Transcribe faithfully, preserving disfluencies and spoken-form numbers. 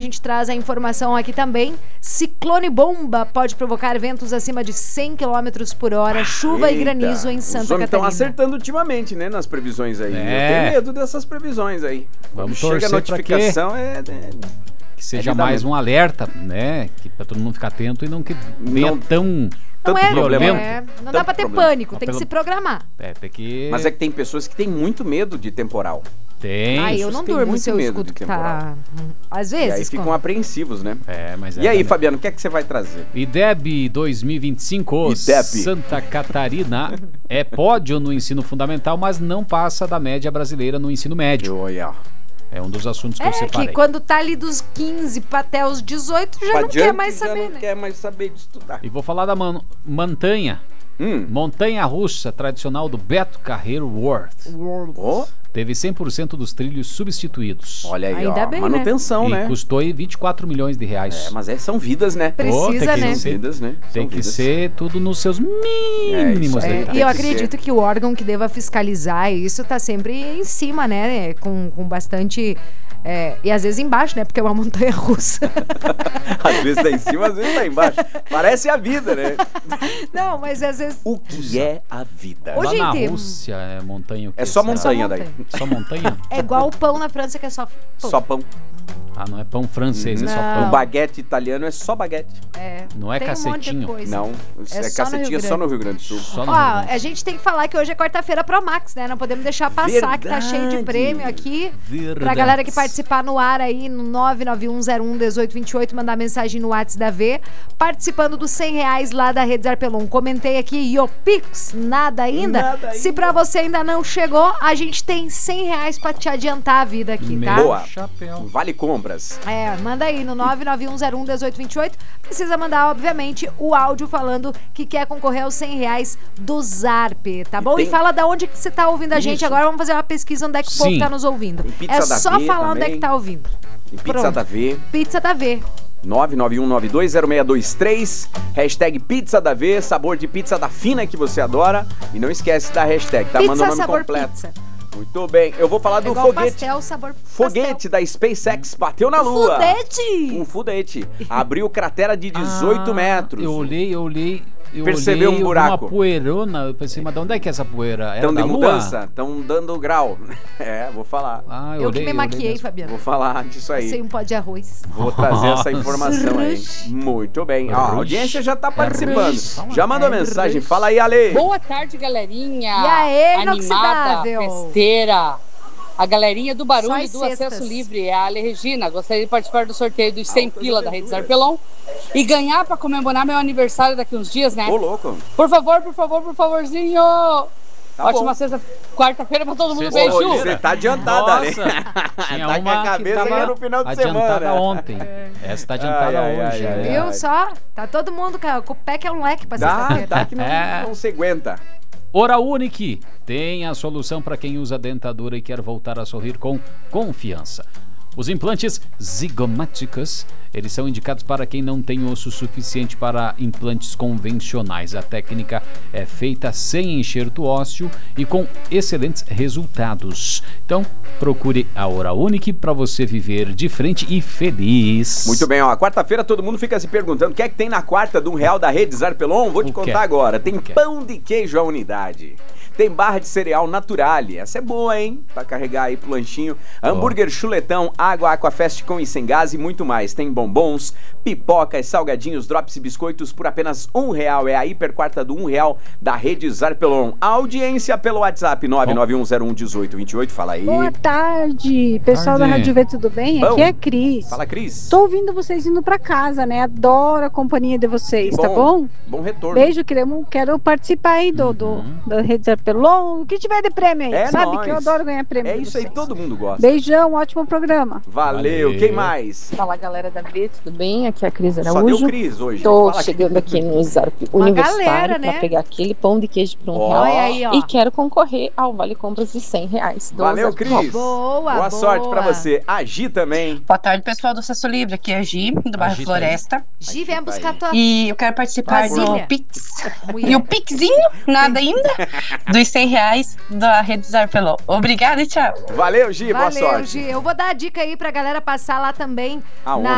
gente traz a informação aqui também. Ciclone bomba pode provocar ventos acima de cem quilômetros por hora, chuva Eita, e granizo em Santa Catarina. Os homens estão acertando ultimamente, né, nas previsões aí. É. Eu tenho medo dessas previsões aí. Vamos Quando chega a torcer notificação, é, é, que seja é mais mesmo. um alerta, né? Que pra todo mundo ficar atento e não que venha Não- tão Não, tanto é, problema. é, não dá Tanto pra ter problema. pânico, Mas tem que pelo- se programar. É, tem que... Mas é que tem pessoas que têm muito medo de temporal. Tem. Ai, eu pessoas não têm durmo muito se eu medo escuto de que tá... Às vezes. E aí ficam quando- apreensivos, né? É, mas é E aí, também. Fabiano, o que é que você vai trazer? I D E B dois mil e vinte e cinco, I D E B. Santa Catarina é pódio no ensino fundamental, mas não passa da média brasileira no ensino médio. Olha. É um dos assuntos que eu É, separei. que quando tá ali dos quinze pra até os dezoito, já Pra não quer adiante, mais já saber, não né? quer mais saber de estudar. E vou falar da man- montanha. Hum. Montanha russa tradicional do Beto Carreiro World. Ó, Teve cem por cento dos trilhos substituídos. olha aí, Ainda ó. bem, Manutenção, e né? custou aí vinte e quatro milhões de reais. É, mas é, são vidas, né? Precisa, Oh, tem que né? São ser- vidas, né? Tem São que vidas. ser tudo nos seus mínimos É, isso aí. detalhes. E eu Tem que acredito ser. que o órgão que deva fiscalizar isso tá sempre em cima, né? Com, com bastante... é, e às vezes embaixo, né? Porque é uma montanha russa. Às vezes tá em cima, às vezes tá embaixo. Parece a vida, né? Não, mas às vezes... O que é a vida? Ô, Lá na gente, Rússia é montanha o quê? É só será? montanha Só daí. montanha. Só montanha? É igual o pão na França, que é só pão. Só pão. Ah, não é pão francês, é só Não. O pão. baguete italiano é só baguete. É, Não é tem um monte de cacetinho? coisa. Não, É é, só no cacetinha Rio só no Grande. Rio Grande do Sul. Só no Ó, Rio Grande. a gente tem que falar que hoje é quarta-feira Pro Max, né? Não podemos deixar passar que tá cheio de Verdade. prêmio aqui. Pra Verdade. galera que participar no ar aí no nove nove um zero um um oito dois oito, mandar mensagem no WhatsApp da V, participando dos cem reais lá da Rede Zarpelon. Comentei aqui, Iopix, nada ainda? Nada Se ainda. pra você ainda não chegou, a gente tem cem reais pra te adiantar a vida aqui, tá? Meu Boa. chapéu. Vale compras. É, manda aí no nove nove um zero um um oito dois oito. Precisa mandar, obviamente, o áudio falando que quer concorrer aos cem reais do Zarp, tá bom? E, tem- fala da onde que você tá ouvindo a gente Isso. agora. Vamos fazer uma pesquisa onde é que o povo Sim. tá nos ouvindo. Tem pizza É da só V falar onde é também. que tá ouvindo. E pizza Pronto. da V. Pizza da V. nove nove um nove dois zero seis dois três. Hashtag pizza da V. Sabor de pizza da fina que você adora. E não esquece da hashtag, tá? Manda o Pizza nome sabor completo. pizza. Muito bem. Eu vou falar É do igual foguete. pastel, sabor Foguete da SpaceX bateu na pastel. Lua. Foguete! Um foguete. Abriu cratera de dezoito Ah, metros. Eu olhei, eu olhei. Eu Percebeu olhei, um eu vi buraco. Uma poeirona. Eu pensei, mas de onde é que é essa poeira? Era Estão da de Lua? mudança, estão dando grau. É, vou falar. Ah, eu, Eu olhei, que me eu olhei maquiei, mesmo. Fabiano. Vou falar disso aí. Sem um pó de arroz. Vou trazer essa Nossa. informação aí. Muito bem. Ó, a Rush. audiência já tá participando. Rush. Já mandou É mensagem. Rush. Fala aí, Ale. Boa tarde, galerinha. E aí, Animada, inoxidável? festeira. A galerinha do barulho Só e as do sextas. acesso livre é a Ale Regina. Gostaria de participar do sorteio dos cem Altas pila da Rede aventuras. Zarpelon e ganhar para comemorar meu aniversário daqui uns dias, né? Ô, louco. Por favor, por favor, por favorzinho. Tá Ótima bom. sexta, quarta-feira pra todo mundo. Sexta- Beijo. Ô, você tá adiantada, Ale. Nossa, tinha Tá com uma a cabeça que aí tava no final de adiantada semana. ontem. Essa tá adiantada Ai, ai, hoje. ai, ai, né? ai. Viu só? Tá todo mundo com com o pé que é um leque pra Dá, sexta-feira. dá que não, É. não se aguenta. Hora Unique tem a solução para quem usa dentadura e quer voltar a sorrir com confiança. Os implantes zigomáticos, eles são indicados para quem não tem osso suficiente para implantes convencionais. A técnica é feita sem enxerto ósseo e com excelentes resultados. Então, procure a Hora Unique para você viver de frente e feliz. Muito bem, ó. Quarta-feira todo mundo fica se perguntando o que é que tem na quarta de um real da Rede Zarpelon. Vou te O contar quê? agora. Tem O quê? pão de queijo à unidade. Tem barra de cereal Naturale. Essa é boa, hein? Pra carregar aí pro lanchinho. Hambúrguer chuletão, água, Aquafest com e sem gás e muito mais. Tem bombons, pipocas, salgadinhos, drops e biscoitos por apenas um real. É a hiper quarta do um real da Rede Zarpelon. A audiência pelo WhatsApp nove nove um zero um um oito dois oito. Fala aí. Boa tarde, pessoal Tarde. da Rádio V, tudo bem? Bom. Aqui é a Cris. Fala, Cris. Tô ouvindo vocês indo pra casa, né? Adoro a companhia de vocês, Que tá bom? Bom retorno. Beijo, queremos, quero participar aí do, do Uhum. da Rede Zarpelon, o que tiver de prêmio aí, É sabe? nóis. Que eu adoro ganhar prêmio É de isso aí, vocês. todo mundo gosta. Beijão, ótimo programa. Valeu. Valeu. Quem mais? Fala galera da V, tudo bem? Aqui é a Cris Só deu Araújo. Cris hoje. Tô Fala, chegando aqui no Zarp Uma Universitário galera, né? pra pegar aquele pão de queijo por um Ó. real. Olha aí, ó. E quero concorrer ao Vale Compras de cem reais. do Valeu, Zarpelon. Cris. Boa, Boa boa. sorte pra você. A Gi também. Boa tarde, pessoal do Acesso Livre. Aqui é a Gi, do bairro Gi tá Floresta. Gi, vem buscar tua E eu quero participar Brasília. do Pix. mulher. E o Pixinho, nada ainda, dos cem reais da Rede Zarpelon. Obrigada e tchau. Valeu, Gi. Boa Valeu, sorte. Gi. Eu vou dar a dica aí pra galera passar lá também Aonde? na